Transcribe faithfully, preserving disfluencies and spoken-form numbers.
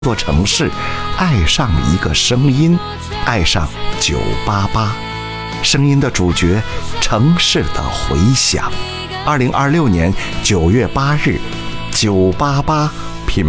座城市，爱上一个声音，爱上九八八。声音的主角，城市的回响。二零二六年九月八日，九八八